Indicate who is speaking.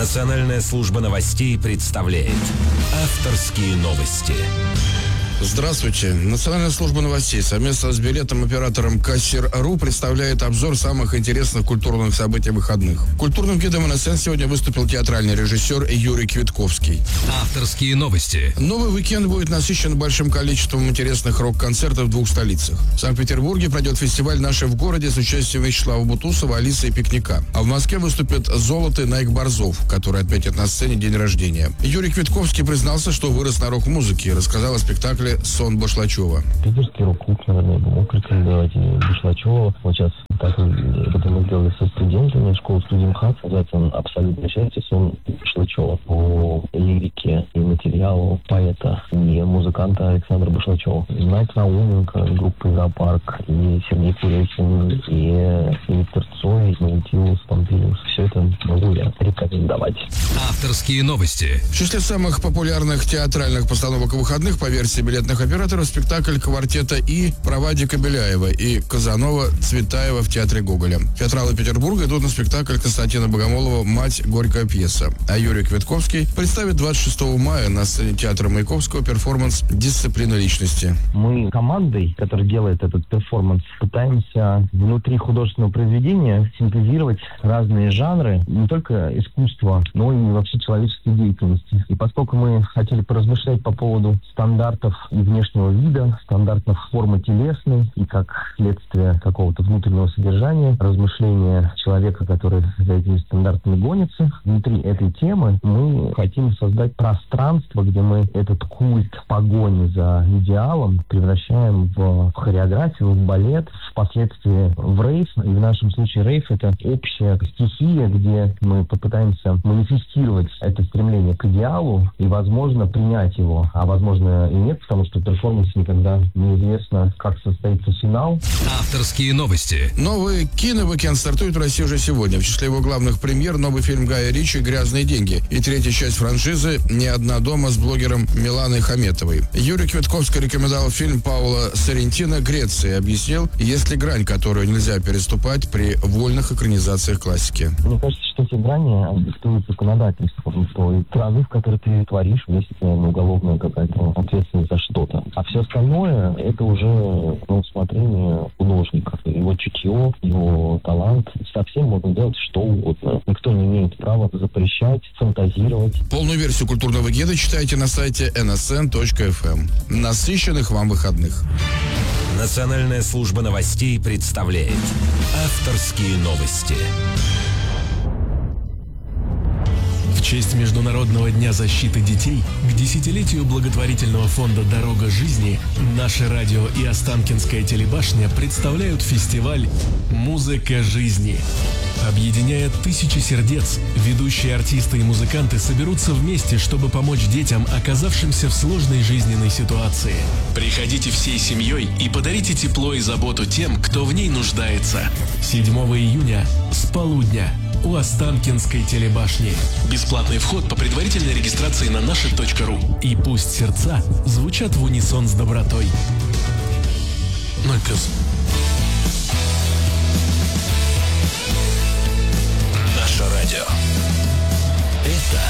Speaker 1: Национальная служба новостей представляет авторские новости.
Speaker 2: Здравствуйте. Национальная служба новостей совместно с билетом-оператором Кассир.ру представляет обзор самых интересных культурных событий выходных. Культурным гидом НСН сегодня выступил театральный режиссер Юрий Квитковский.
Speaker 1: Авторские новости.
Speaker 2: Новый уикенд будет насыщен большим количеством интересных рок-концертов в двух столицах. В Санкт-Петербурге пройдет фестиваль «Наши в городе» с участием Вячеслава Бутусова, Алисы и Пикника. А в Москве выступит «Золото» Найк Борзов, который отметит на сцене день рождения. Юрий Квитковский признался, что вырос на рок-музыке и рассказал о спектакле «Сон Башлачева».
Speaker 3: Питерский рок-клуб, наверное, мог рекомендовать Башлачева. Вот сейчас так это мы сделали со студентами школы студии МХАТ. Называется он «Абсолютное счастье. Сон Башлачева». По лирике и материалу поэта и музыканта Александра Башлачева. Знать Науменко, группа «Зоопарк», и Сергей Курехин, и Виктор Цой, и Наутилус, Помпилиус. Все это могу я рекомендовать.
Speaker 1: Авторские новости.
Speaker 2: В числе самых популярных театральных постановок выходных по версии билетных операторов спектакль квартета «И» Провадика Беляева и Казанова Цветаева в театре Гоголя. Театралы Петербурга идут на спектакль Константина Богомолова «Мать. Горькая пьеса». А Юрий Квитковский представит 26 мая на сцене театра Маяковского перформанс «Дисциплина личности».
Speaker 3: Мы командой, которая делает этот перформанс, пытаемся внутри художественного произведения синтезировать разные жанры, не только искусства, но и вообще человеческой деятельности. И поскольку мы хотели поразмышлять по поводу стандартов и внешнего вида, стандартов формы телесной и как следствие какого-то внутреннего содержания, размышления человека, который за этими стандартами гонится, внутри этой темы мы хотим создать пространство, где мы этот культ погони за идеалом превращаем в хореографию, в балет, впоследствии в рейв. И в нашем случае рейв — это общая стихия, где мы попытаемся манифестировать это стремление к идеалу и, возможно, принять его, а возможно и нет, потому что в перформансе никогда неизвестно, как состоится финал.
Speaker 1: Авторские новости.
Speaker 2: Новый кино-уикенд стартует в России уже сегодня. В числе его главных премьер новый фильм Гая Ричи «Грязные деньги» и третья часть франшизы «Не одна дома» с блогером Миланой Хаметовой. Юрий Квитковский рекомендовал фильм Паула Соррентино «Греция» и объяснил, есть ли грань, которую нельзя переступать при вольных экранизациях классики.
Speaker 3: Мне кажется, что эти грани диктуют законодательством той страны, в которой ты творишь, есть, наверное, уголовная какая-то ответственность за что-то. А все остальное — это уже усмотрение художника. Его чутье, его талант. Совсем можно делать что угодно. Никто не имеет права запрещать, фантазировать.
Speaker 2: Полную версию культурного гида читайте на сайте nsn.fm. Насыщенных вам выходных.
Speaker 1: Национальная служба новостей представляет авторские новости.
Speaker 4: В честь Международного дня защиты детей к десятилетию благотворительного фонда «Дорога жизни» наше радио и Останкинская телебашня представляют фестиваль «Музыка жизни». Объединяя тысячи сердец, ведущие артисты и музыканты соберутся вместе, чтобы помочь детям, оказавшимся в сложной жизненной ситуации. Приходите всей семьей и подарите тепло и заботу тем, кто в ней нуждается. 7 июня с полудня у Останкинской телебашни. Бесплатный вход по предварительной регистрации на наши.ру. И пусть сердца звучат в унисон с добротой. 0+.
Speaker 1: Наше радио. Это